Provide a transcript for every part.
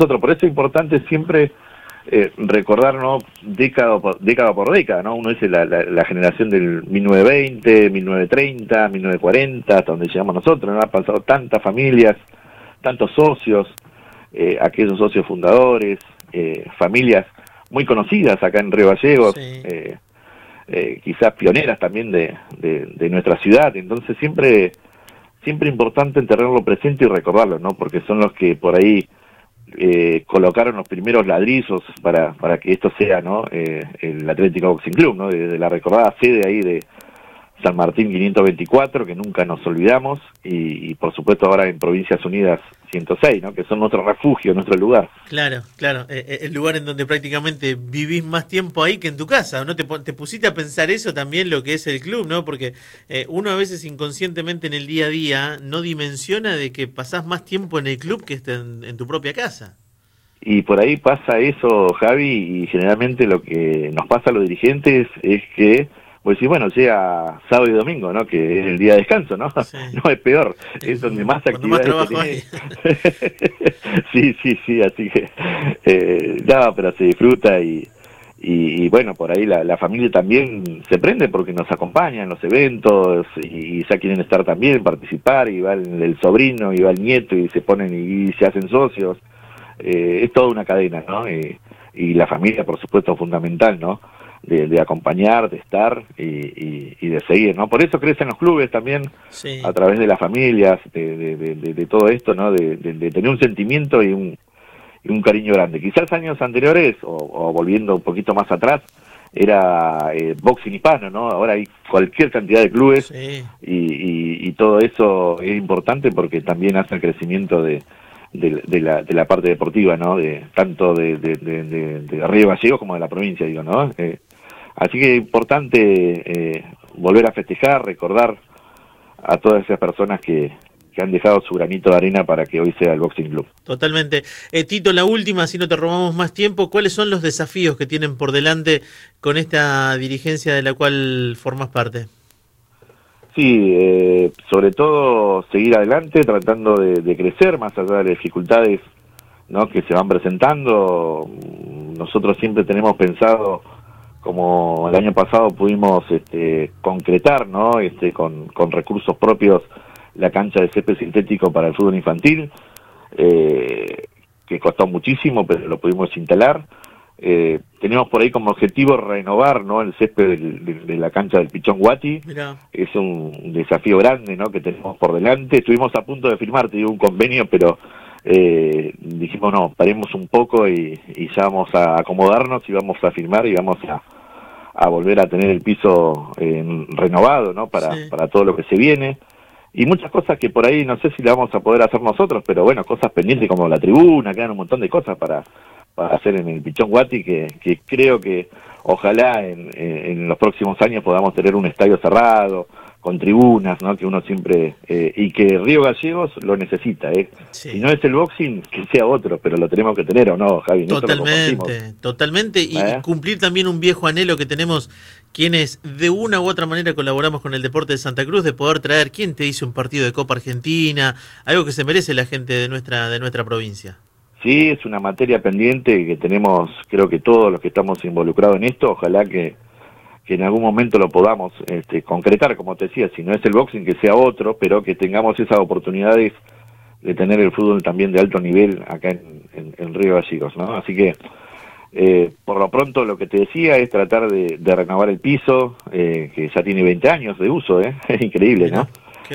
nosotros. Por eso es importante siempre recordar, ¿no? Década por década, ¿no? Uno dice la generación del 1920, 1930, 1940, hasta donde llegamos nosotros, ¿no? Han pasado tantas familias, tantos socios, aquellos socios fundadores, familias muy conocidas acá en Río Gallegos, Sí. quizás pioneras también de nuestra ciudad. Entonces siempre importante tenerlo presente y recordarlo, ¿no? Porque son los que por ahí colocaron los primeros ladrillos para que esto sea, ¿no? El Atlético Boxing Club, ¿no? De la recordada sede ahí de San Martín 524, que nunca nos olvidamos, y por supuesto ahora en Provincias Unidas 106, ¿no? Que son nuestro refugio, nuestro lugar. Claro, claro, el lugar en donde prácticamente vivís más tiempo ahí que en tu casa, ¿no? Te pusiste a pensar eso también, lo que es el club, ¿no? Porque uno a veces inconscientemente en el día a día no dimensiona de que pasás más tiempo en el club que en tu propia casa. Y por ahí pasa eso, Javi, y generalmente lo que nos pasa a los dirigentes es que, pues sí, bueno, llega sábado y domingo, ¿no? Que es el día de descanso, ¿no? Sí. No es peor, es donde más actividades tenés. Sí, así que, nada, pero se disfruta y bueno, por ahí la familia también se prende porque nos acompaña en los eventos y ya quieren estar también, participar, y va el sobrino, y va el nieto, y se ponen y se hacen socios. Es toda una cadena, ¿no? Y la familia, por supuesto, fundamental, ¿no? De acompañar, de estar y de seguir, ¿no? Por eso crecen los clubes también, Sí. a través de las familias, de todo esto, ¿no? De tener un sentimiento y un cariño grande. Quizás años anteriores, o volviendo un poquito más atrás, era boxing hispano, ¿no? Ahora hay cualquier cantidad de clubes, Sí. y todo eso es importante porque también hace el crecimiento de la parte deportiva, ¿no? Tanto de Río Gallegos como de la provincia, digo, ¿no? Así que es importante volver a festejar, recordar a todas esas personas que han dejado su granito de arena para que hoy sea el Boxing Club. Totalmente. Tito, la última, si no te robamos más tiempo, ¿cuáles son los desafíos que tienen por delante con esta dirigencia de la cual formas parte? Sí, sobre todo seguir adelante, tratando de crecer más allá de las dificultades, ¿no? Que se van presentando. Nosotros siempre tenemos pensado, como el año pasado pudimos concretar, ¿no? Con recursos propios, la cancha de césped sintético para el fútbol infantil, que costó muchísimo, pero lo pudimos instalar. Tenemos por ahí como objetivo renovar, ¿no? El césped de la cancha del Pichón Guati. Mirá. Es un desafío grande, ¿no? Que tenemos por delante. Estuvimos a punto de firmar, te digo, un convenio, pero dijimos no, paremos un poco y ya vamos a acomodarnos y vamos a firmar y vamos a volver a tener el piso renovado, ¿no? Para todo lo que se viene. Y muchas cosas que por ahí no sé si la vamos a poder hacer nosotros, pero bueno, cosas pendientes como la tribuna, quedan un montón de cosas para hacer en el Pichón Guati, que creo que ojalá en los próximos años podamos tener un estadio cerrado, con tribunas, ¿no? Que uno siempre, y que Río Gallegos lo necesita, Sí. Si no es el boxing, que sea otro, pero lo tenemos que tener, ¿o no, Javi? Totalmente, y cumplir también un viejo anhelo que tenemos quienes de una u otra manera colaboramos con el deporte de Santa Cruz, de poder traer, ¿quién te dice un partido de Copa Argentina? Algo que se merece la gente de nuestra provincia. Sí, es una materia pendiente que tenemos, creo que todos los que estamos involucrados en esto, ojalá que en algún momento lo podamos concretar, como te decía, si no es el boxing, que sea otro, pero que tengamos esas oportunidades de tener el fútbol también de alto nivel acá en Río Gallegos, ¿no? Así que, por lo pronto, lo que te decía es tratar de renovar el piso, que ya tiene 20 años de uso, es increíble, ¿no?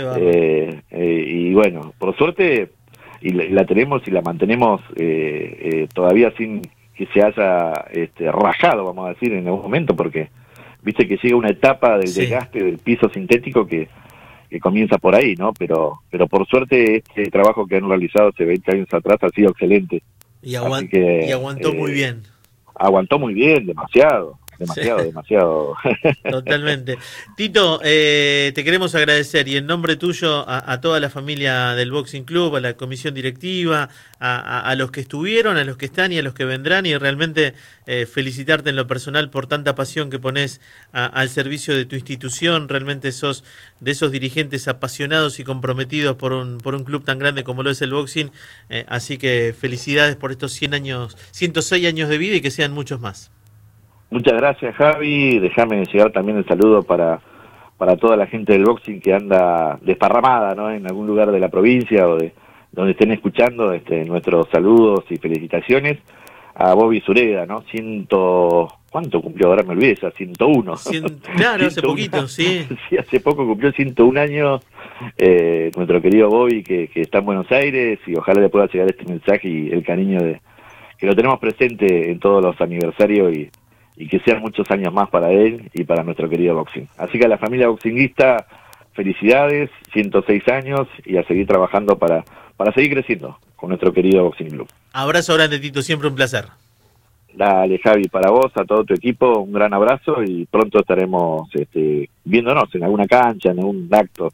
Y bueno, por suerte, y la tenemos y la mantenemos todavía sin que se haya rayado, vamos a decir, en algún momento, porque viste que llega una etapa del desgaste del piso sintético que comienza por ahí, ¿no? Pero por suerte este trabajo que han realizado hace 20 años atrás ha sido excelente. Y aguantó muy bien. Aguantó muy bien, demasiado. demasiado, demasiado. Totalmente. Tito, te queremos agradecer y en nombre tuyo a toda la familia del Boxing Club, a la comisión directiva, a los que estuvieron, a los que están y a los que vendrán, y realmente felicitarte en lo personal por tanta pasión que pones al servicio de tu institución. Realmente sos de esos dirigentes apasionados y comprometidos por un club tan grande como lo es el boxing, así que felicidades por estos 106 años de vida y que sean muchos más. Muchas gracias, Javi. Déjame llegar también el saludo para toda la gente del boxing que anda desparramada, ¿no?, en algún lugar de la provincia o de donde estén escuchando, nuestros saludos y felicitaciones a Bobby Sureda, ¿no? ¿Cuánto cumplió? Ahora me olvidé, 101. Claro, hace poquito, sí. Sí, hace poco cumplió 101 años nuestro querido Bobby, que está en Buenos Aires, y ojalá le pueda llegar este mensaje y el cariño que lo tenemos presente en todos los aniversarios y que sean muchos años más para él y para nuestro querido boxing. Así que a la familia boxinguista, felicidades, 106 años, y a seguir trabajando para seguir creciendo con nuestro querido Boxing Club. Abrazo grande, Tito, siempre un placer. Dale, Javi, para vos, a todo tu equipo, un gran abrazo, y pronto estaremos viéndonos en alguna cancha, en algún acto.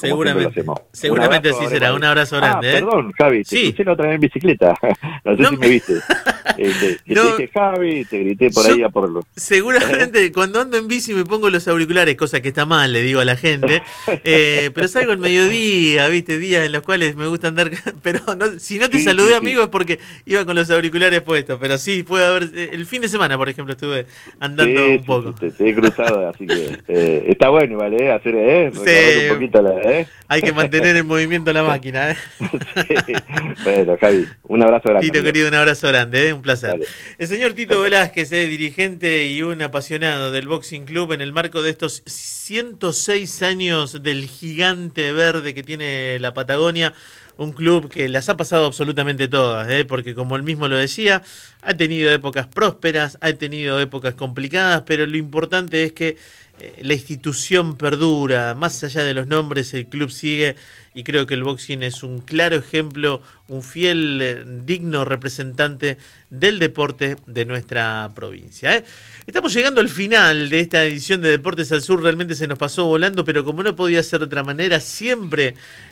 Seguramente así será. Un abrazo grande. Perdón, Javi, te escuché la otra vez en bicicleta. No sé si me viste. Te dije Javi, te grité por ahí a por lo. Seguramente cuando ando en bici me pongo los auriculares, cosa que está mal, le digo a la gente. Pero salgo al mediodía, viste, días en los cuales me gusta andar. Pero si no te saludé, amigo, es porque iba con los auriculares puestos. Pero sí, puede haber. El fin de semana, por ejemplo, estuve andando un poco. Te he cruzado, así que está bueno, ¿vale? Hacer, un poquito Hay que mantener en movimiento la máquina. Sí. Bueno, Javi, un abrazo grande. Tito, querido, un abrazo grande, un placer. Dale. El señor Tito Velázquez, dirigente y un apasionado del Boxing Club en el marco de estos 106 años del gigante verde que tiene la Patagonia. Un club que las ha pasado absolutamente todas, porque como él mismo lo decía, ha tenido épocas prósperas, ha tenido épocas complicadas, pero lo importante es que la institución perdura, más allá de los nombres, el club sigue, y creo que el boxing es un claro ejemplo, un fiel, digno representante del deporte de nuestra provincia. Estamos llegando al final de esta edición de Deportes al Sur, realmente se nos pasó volando, pero como no podía ser de otra manera, siempre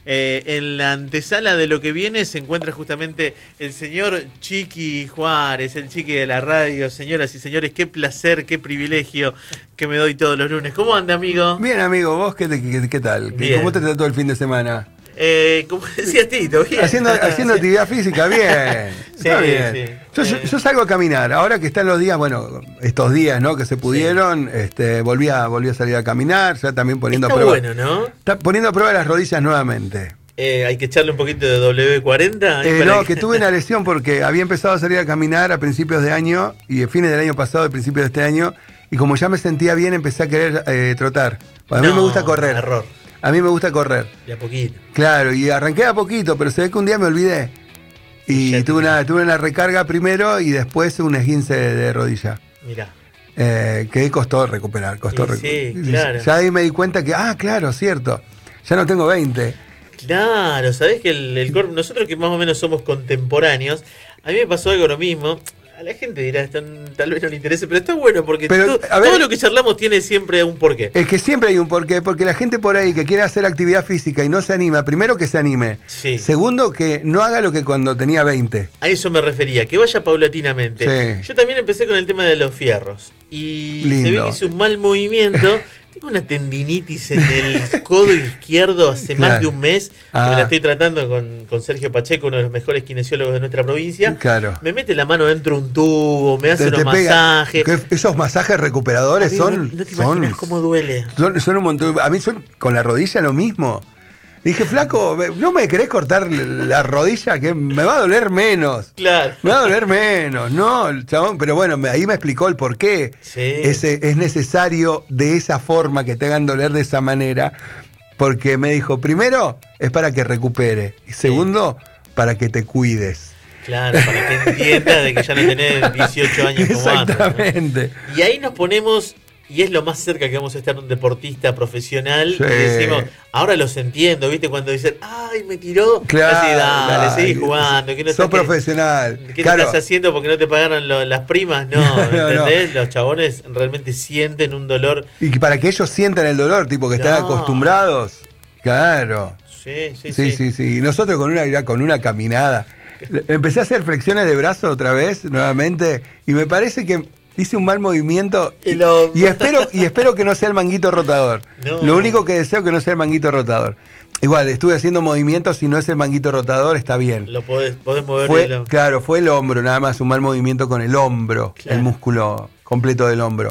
en la antesala de lo que viene se encuentra justamente el señor Chiqui Juárez, el Chiqui de la radio. Señoras y señores, qué placer, qué privilegio que me doy todos los lunes. ¿Cómo anda, amigo? Bien, amigo, ¿vos qué tal? Bien. ¿Cómo te trató el fin de semana? Como decía Tito, bien. Haciendo actividad física, bien. Sí, bien. Sí. Yo salgo a caminar, ahora que están los días, bueno, estos días, ¿no?, que se pudieron, volví a salir a caminar, ya también poniendo a prueba. Bueno, ¿no? Está poniendo a prueba las rodillas nuevamente. Hay que echarle un poquito de W40. No, que tuve una lesión porque había empezado a salir a caminar a principios de año y a fines del año pasado, a principios de este año, y como ya me sentía bien, empecé a querer trotar. A mí me gusta correr. Error. A mí me gusta correr. De a poquito. Claro, y arranqué de a poquito, pero se ve que un día me olvidé. Y tuve una recarga primero y después un esguince de rodilla. Mirá. Que costó recuperar, Sí, claro. Ya ahí me di cuenta que, claro, cierto, ya no tengo 20. Claro, sabés que el cuerpo, nosotros que más o menos somos contemporáneos, a mí me pasó algo lo mismo. A la gente dirá, tal vez no le interese, pero está bueno porque todo lo que charlamos tiene siempre un porqué. Es que siempre hay un porqué, porque la gente por ahí que quiere hacer actividad física y no se anima, primero que se anime, sí. Segundo que no haga lo que cuando tenía 20. A eso me refería, que vaya paulatinamente. Sí. Yo también empecé con el tema de los fierros y Lindo. se ve que hice un mal movimiento. Tengo una tendinitis en el codo izquierdo hace más de un mes, que me la estoy tratando con Sergio Pacheco, uno de los mejores kinesiólogos de nuestra provincia. Claro. Me mete la mano dentro de un tubo, me hace unos masajes. Esos masajes recuperadores son... No te imaginas cómo duele. Son un montón. A mí con la rodilla lo mismo. Dije, flaco, ¿no me querés cortar la rodilla? Que me va a doler menos. Claro. Me va a doler menos. No, el chabón, pero bueno, ahí me explicó el por qué. Sí. Es necesario de esa forma que te hagan doler de esa manera. Porque me dijo, primero, es para que recupere. Y segundo, para que te cuides. Claro, para que entiendas de que ya no tenés 18 años como antes. Exactamente. Y ahí nos ponemos Y es lo más cerca que vamos a estar de un deportista profesional. Sí. Y decimos, ahora los entiendo, ¿viste? Cuando dicen, ¡ay, me tiró! Claro, Así, dale, claro. seguí jugando. Que no Sos profesional. ¿Qué Claro. estás haciendo porque no te pagaron las primas? No, No, ¿entendés? Los chabones realmente sienten un dolor. Y para que ellos sientan el dolor, tipo que están No. acostumbrados. Claro. Sí. Y nosotros con una caminada. Empecé a hacer flexiones de brazo otra vez, nuevamente, y me parece que hice un mal movimiento y espero que no sea el manguito rotador. No. Lo único que deseo que no sea el manguito rotador. Igual, estuve haciendo movimientos, si no es el manguito rotador, está bien. Lo podés mover. Claro, fue el hombro, nada más, un mal movimiento con el hombro, Claro. el músculo completo del hombro.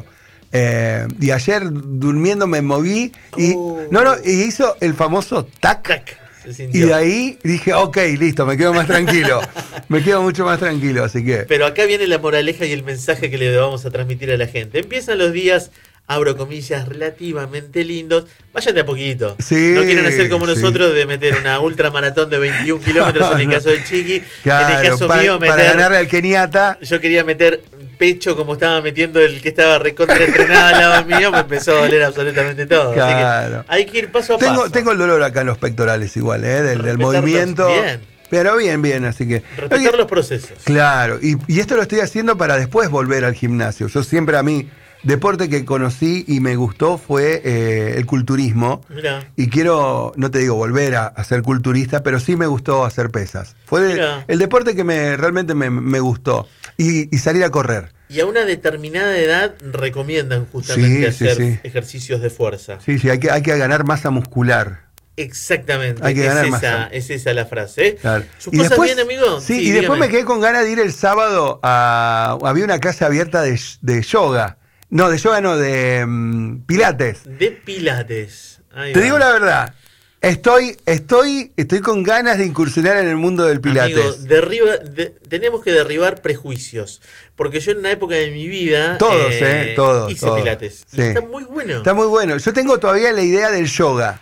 Y ayer durmiendo me moví y y hizo el famoso tac. Tac. Y de ahí dije, ok, listo, me quedo más tranquilo. Me quedo mucho más tranquilo, así que... Pero acá viene la moraleja y el mensaje que le vamos a transmitir a la gente. Empiezan los días, abro comillas, relativamente lindos. Vayan de a poquito. Sí, no quieren hacer como sí. nosotros de meter una ultramaratón de 21 kilómetros en el caso del Chiqui. Claro, en el caso mío, para ganarle al keniata. Yo quería meter pecho como estaba metiendo el que estaba recontra entrenado al lado mío, me empezó a doler absolutamente todo. Claro. Así que hay que ir paso a paso. Tengo el dolor acá en los pectorales igual, del Respetar movimiento. bien. Pero bien, así que... Respetar los procesos. Claro, y esto lo estoy haciendo para después volver al gimnasio. Yo siempre deporte que conocí y me gustó fue el culturismo. Mirá. Y quiero, no te digo volver a ser culturista, pero sí me gustó hacer pesas. Fue el deporte que realmente me gustó. Y salir a correr. Y a una determinada edad recomiendan justamente hacer ejercicios de fuerza. Sí, hay que ganar masa muscular. Exactamente, Hay que ganar masa. Es esa la frase. Claro. ¿Sus cosas bien, amigo? Sí, y después me quedé con ganas de ir el sábado había una clase abierta de yoga. No, de yoga no, de pilates. De pilates. Ahí Te va. digo la verdad, estoy con ganas de incursionar en el mundo del pilates. Amigo, tenemos que derribar prejuicios. Porque yo en una época de mi vida todos hice pilates. Sí. Y está muy bueno. Está muy bueno. Yo tengo todavía la idea del yoga.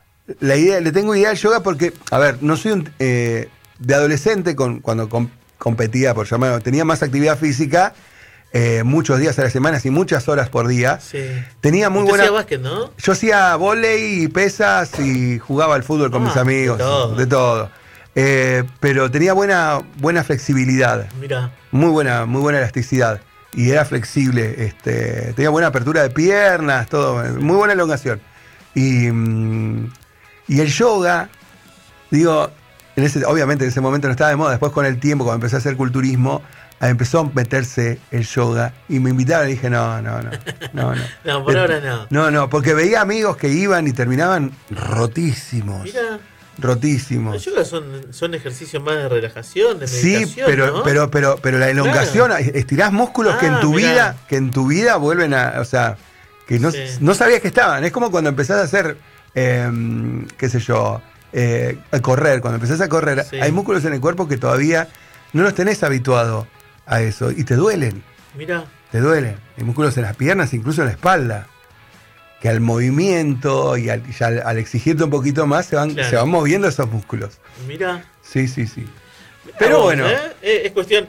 Le tengo idea al yoga porque, a ver, no soy de adolescente cuando competía, por llamarlo, tenía más actividad física, muchos días a la semana y muchas horas por día. Sí. Tenía muy buena. Hacía básquet, ¿no? Yo hacía vóley y pesas y jugaba al fútbol con mis amigos, de todo. Pero tenía buena flexibilidad. Mirá. Muy buena elasticidad. Y era flexible, tenía buena apertura de piernas, todo, muy buena elongación. Y el yoga, digo, obviamente en ese momento no estaba de moda, después con el tiempo, cuando empecé a hacer culturismo, empezó a meterse el yoga y me invitaron y dije, no. No, por ahora no. No, porque veía amigos que iban y terminaban rotísimos. Mirá. Rotísimos. Los yogas son ejercicios más de relajación, de meditación, Sí, pero la elongación, estirás músculos que en tu vida vuelven a, o sea, que no sabías que estaban. Es como cuando empezás a hacer, qué sé yo, a correr. Cuando empezás a correr, hay músculos en el cuerpo que todavía no los tenés habituado a eso y te duelen. Mirá. Te duelen. Hay músculos en las piernas, incluso en la espalda, que al movimiento y al exigirte un poquito más se van moviendo esos músculos. Mirá. Sí. Pero bueno. Es cuestión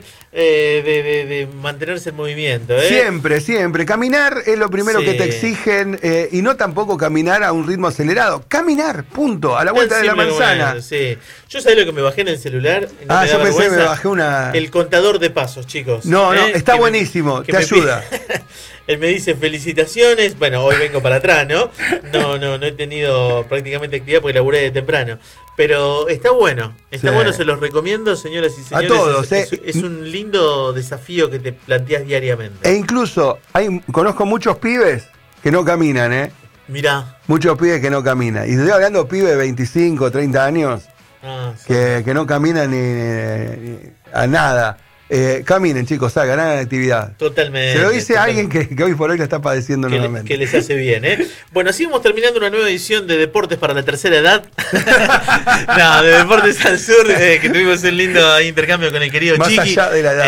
de mantenerse en movimiento. Siempre. Caminar es lo primero que te exigen y no tampoco caminar a un ritmo acelerado. Caminar, punto, a la vuelta de la manzana. Yo sabía lo que me bajé en el celular. Yo pensé que me bajé el contador de pasos, chicos. No, está buenísimo, te ayuda. Él me dice felicitaciones. Bueno, hoy vengo para atrás, ¿no? No he tenido prácticamente actividad porque laburé de temprano. Pero está bueno. Está bueno, se los recomiendo, señoras y señores. A todos. Es un lindo desafío que te planteas diariamente. E incluso conozco muchos pibes que no caminan, Mirá. Muchos pibes que no caminan. Y estoy hablando de pibes de 25, 30 años que no caminan ni a nada. Caminen, chicos, salgan, hagan actividad. Totalmente. Se lo dice a alguien que hoy por hoy lo está padeciendo nuevamente. Que les hace bien, Bueno, así vamos terminando una nueva edición de Deportes para la Tercera Edad. No, de Deportes al Sur, que tuvimos un lindo intercambio con el querido Más Chiqui. allá de la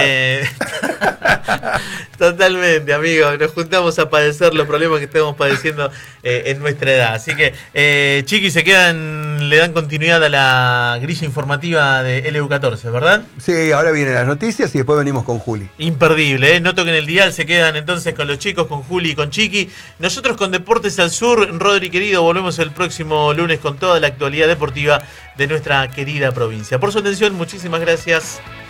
edad. Totalmente, amigo. Nos juntamos a padecer los problemas que estamos padeciendo en nuestra edad. Así que, Chiqui, se quedan le dan continuidad a la grilla informativa de LU14, ¿verdad? Sí, ahora vienen las noticias y después venimos con Juli. Imperdible, ¿eh? No toquen el dial, se quedan entonces con los chicos, con Juli y con Chiqui. Nosotros con Deportes al Sur, Rodri querido, volvemos el próximo lunes con toda la actualidad deportiva de nuestra querida provincia. Por su atención, muchísimas gracias.